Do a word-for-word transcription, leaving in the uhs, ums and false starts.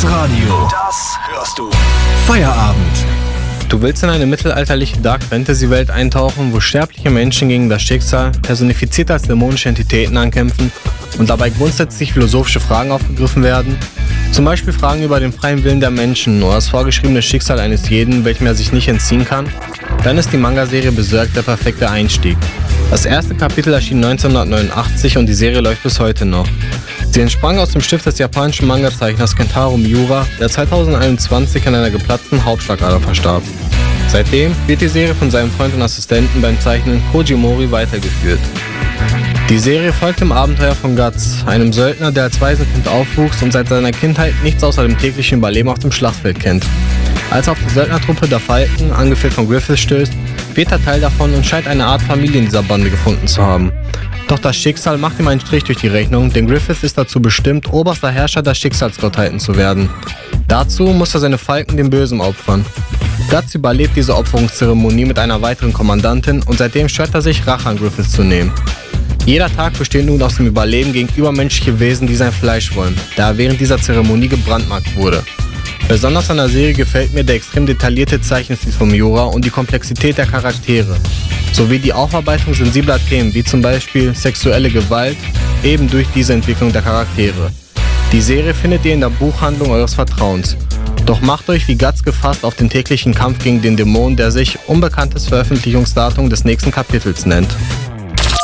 Das Radio. Das hörst du. Feierabend. Du willst in eine mittelalterliche Dark-Fantasy-Welt eintauchen, wo sterbliche Menschen gegen das Schicksal, personifiziert als dämonische Entitäten, ankämpfen und dabei grundsätzlich philosophische Fragen aufgegriffen werden? Zum Beispiel Fragen über den freien Willen der Menschen oder das vorgeschriebene Schicksal eines jeden, welchem er sich nicht entziehen kann? Dann ist die Manga-Serie Berserk der perfekte Einstieg. Das erste Kapitel erschien neunzehnhundertneunundachtzig und die Serie läuft bis heute noch. Sie entsprang aus dem Stift des japanischen Manga-Zeichners Kentaro Miura, der zweitausendeinundzwanzig an einer geplatzten Hauptschlagader verstarb. Seitdem wird die Serie von seinem Freund und Assistenten beim Zeichnen Koji Mori weitergeführt. Die Serie folgt dem Abenteuer von Guts, einem Söldner, der als Waisenkind aufwuchs und seit seiner Kindheit nichts außer dem täglichen Überleben auf dem Schlachtfeld kennt. Als er auf die Söldnertruppe der Falken, angeführt von Griffith, stößt, wird er Teil davon und scheint eine Art Familie in dieser Bande gefunden zu haben. Doch das Schicksal macht ihm einen Strich durch die Rechnung, denn Griffith ist dazu bestimmt, oberster Herrscher der Schicksalsgottheiten zu werden. Dazu muss er seine Falken dem Bösen opfern. Guts überlebt diese Opferungszeremonie mit einer weiteren Kommandantin und seitdem schwört er sich, Rache an Griffith zu nehmen. Jeder Tag besteht nun aus dem Überleben gegen übermenschliche Wesen, die sein Fleisch wollen, da er während dieser Zeremonie gebrandmarkt wurde. Besonders an der Serie gefällt mir der extrem detaillierte Zeichenstil von Miura und die Komplexität der Charaktere, sowie die Aufarbeitung sensibler Themen wie zum Beispiel sexuelle Gewalt, eben durch diese Entwicklung der Charaktere. Die Serie findet ihr in der Buchhandlung eures Vertrauens. Doch macht euch wie Guts gefasst auf den täglichen Kampf gegen den Dämon, der sich unbekanntes Veröffentlichungsdatum des nächsten Kapitels nennt.